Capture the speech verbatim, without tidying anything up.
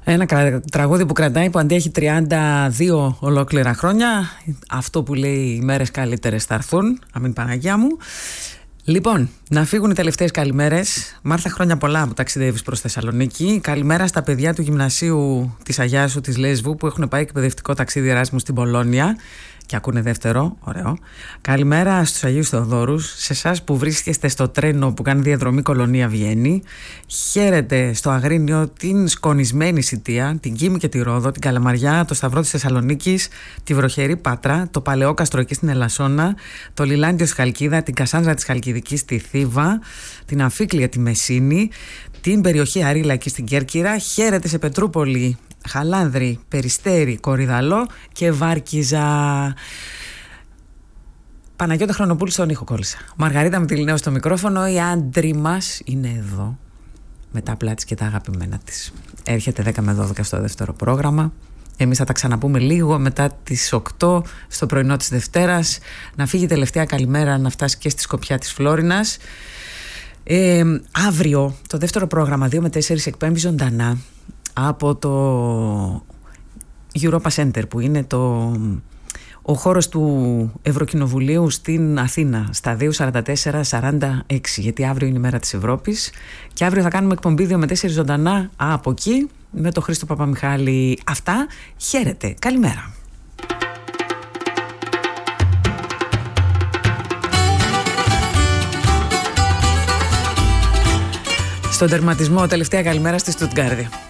Ένα τραγούδι που κρατάει, που αντέχει τριάντα δύο ολόκληρα χρόνια. Αυτό που λέει οι μέρες καλύτερες θα έρθουν. Αμήν Παναγιά μου. Λοιπόν, να φύγουν οι τελευταίες καλημέρες. Μάρθα, χρόνια πολλά που ταξιδεύεις προς Θεσσαλονίκη. Καλημέρα στα παιδιά του γυμνασίου της Αγιάσου της Λέσβου που έχουν πάει εκπαιδευτικό ταξίδι Εράσμου στην Πολόνια και ακούνε δεύτερο. Ωραίο. Καλημέρα στους Αγίους Θεοδόρους, σε εσάς που βρίσκεστε στο τρένο που κάνει διαδρομή Κολονία Βιέννη. Χαίρετε στο Αγρίνιο την σκονισμένη Σιτία, την Κίμη και τη Ρόδο, την Καλαμαριά, το Σταυρό της Θεσσαλονίκης, τη βροχερή Πάτρα, το Παλαιόκαστρο εκεί στην Ελασσόνα, το Λιλάντιο στη Χαλκίδα, την Κασάνδρα της Χαλκιδικής στη Θήβα, την Αμφίκλεια τη Μεσίνη, την περιοχή Αρίλα εκεί στην Κέρκυρα. Χαίρετε σε Πετρούπολη, Χαλάνδρη, Περιστέρι, Κορυδαλό και Βάρκιζα. Παναγιώτα Χρονοπούλου στον ήχο κόλλησα. Μαργαρίτα Μητυλινέου στο μικρόφωνο. Οι άντροι μας είναι εδώ με τα απλά της και τα αγαπημένα της. Έρχεται δέκα με δώδεκα στο δεύτερο πρόγραμμα. Εμείς θα τα ξαναπούμε λίγο μετά τις οκτώ στο πρωινό της Δευτέρας. Να φύγει η τελευταία καλημέρα, να φτάσει και στη σκοπιά της Φλόρινας. ε, Αύριο το δεύτερο πρόγραμμα δύο με τέσσερα εκπέμπει ζωντανά από το Europa Center, που είναι το, ο χώρος του Ευρωκοινοβουλίου στην Αθήνα, στα δύο σαράντα τέσσερα σαράντα έξι, γιατί αύριο είναι η μέρα της Ευρώπης και αύριο θα κάνουμε εκπομπή δύο με τέσσερα ζωντανά από εκεί με τον Χρήστο Παπαμιχάλη. Αυτά, χαίρετε, καλημέρα. Στον τερματισμό τελευταία καλημέρα στη Στουτγκάρδη.